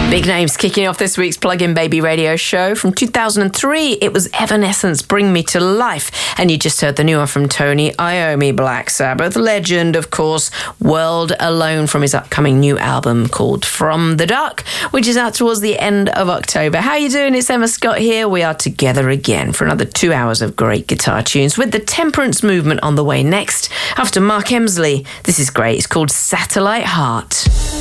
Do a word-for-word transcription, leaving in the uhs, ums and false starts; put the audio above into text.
Big names kicking off this week's Plug-in Baby radio show. From two thousand three, it was Evanescence, Bring Me to Life. And you just heard the new one from Tony Iommi, Black Sabbath legend, of course, World Alone, from his upcoming new album called From the Dark, which is out towards the end of October. How you doing? It's Emma Scott here. We are together again for another two hours of great guitar tunes with the Temperance Movement on the way next. After Mark Emsley, this is great. It's called Satellite Heart.